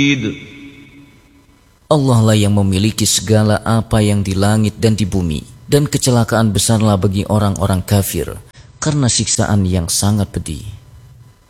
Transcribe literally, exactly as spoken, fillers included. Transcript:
Allah lah yang memiliki segala apa yang di langit dan di bumi, dan kecelakaan besarlah bagi orang-orang kafir karena siksaan yang sangat pedih.